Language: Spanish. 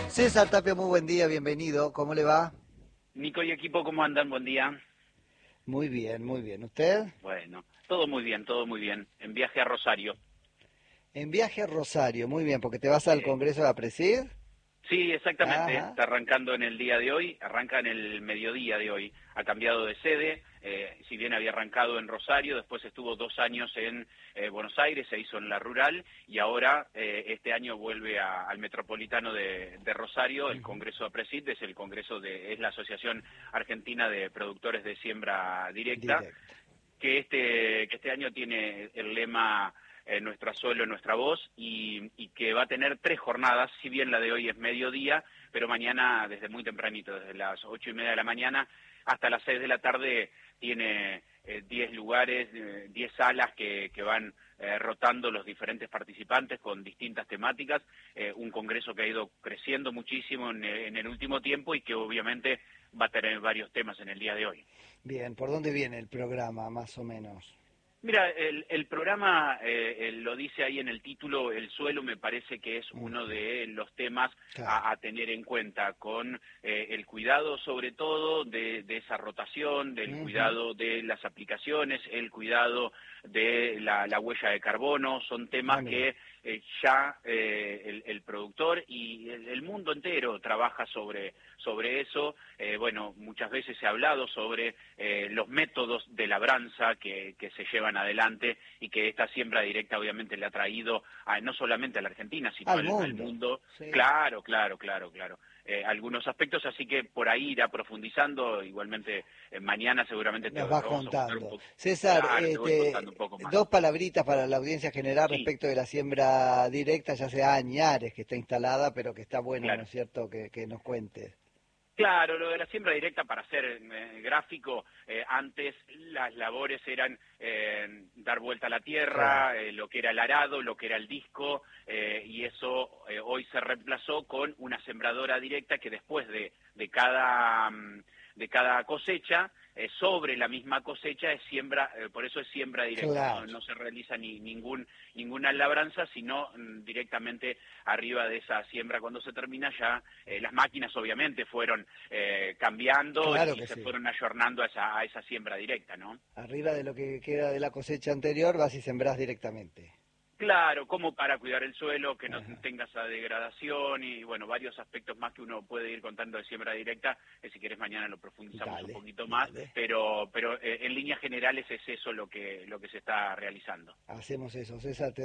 César Tapia, muy buen día, bienvenido. ¿Cómo le va? Nico y equipo, ¿cómo andan? Buen día. Muy bien, muy bien. ¿Usted? Bueno, todo muy bien, todo muy bien. En viaje a Rosario. En viaje a Rosario, muy bien, porque te vas al Congreso de la Presid. Sí, exactamente. Ajá. Está arrancando en el día de hoy, arranca en el mediodía de hoy. Ha cambiado de sede, si bien había arrancado en Rosario, después estuvo 2 años en Buenos Aires, se hizo en la rural, y ahora este año vuelve al Metropolitano de Rosario. El Congreso de Presid es la Asociación Argentina de Productores de Siembra Directa, Directo. que este año tiene el lema Nuestro suelo, nuestra voz, y que va a tener 3 jornadas, si bien la de hoy es mediodía, pero mañana desde muy tempranito, desde las 8:30 de la mañana hasta las 6 de la tarde, tiene 10 lugares, 10 salas que van rotando los diferentes participantes con distintas temáticas, un congreso que ha ido creciendo muchísimo en el último tiempo y que obviamente va a tener varios temas en el día de hoy. Bien, ¿por dónde viene el programa, más o menos? Mira, el programa lo dice ahí en el título, el suelo me parece que es uno de los temas Claro. a tener en cuenta, con el cuidado sobre todo de esa rotación, del cuidado de las aplicaciones, el cuidado de la huella de carbono. Son temas Mira. que ya el productor y el mundo entero trabaja sobre eso. Bueno, muchas veces se ha hablado sobre los métodos de labranza que se llevan adelante, y que esta siembra directa obviamente le ha traído no solamente a la Argentina, sino Al al mundo. mundo. Sí. Claro. Algunos aspectos, así que por ahí irá profundizando. Igualmente mañana seguramente Nos te vas vamos a contar un contando. poco. César, Claro, te voy contando un poco más. 2 palabritas para la audiencia general Sí, respecto de la siembra directa, ya sea Añares, que está instalada, pero que está bueno, ¿no claro. es cierto?, que nos cuentes. Claro, lo de la siembra directa, para ser gráfico, antes las labores eran dar vuelta a la tierra, Claro. lo que era el arado, lo que era el disco, y eso hoy se reemplazó con una sembradora directa que después de cada cosecha, sobre la misma cosecha es siembra, por eso es siembra directa, Claro. no se realiza ninguna labranza, sino directamente arriba de esa siembra. Cuando se termina ya, las máquinas obviamente fueron cambiando Claro y que se sí. fueron ayornando a esa siembra directa, ¿no? Arriba de lo que queda de la cosecha anterior, vas y sembrás directamente. Claro, como para cuidar el suelo, que no Ajá. tenga esa degradación, y bueno, varios aspectos más que uno puede ir contando de siembra directa, que si quieres mañana lo profundizamos un Dale, poquito más, dale. pero en líneas generales es eso lo que se está realizando. Hacemos eso, César.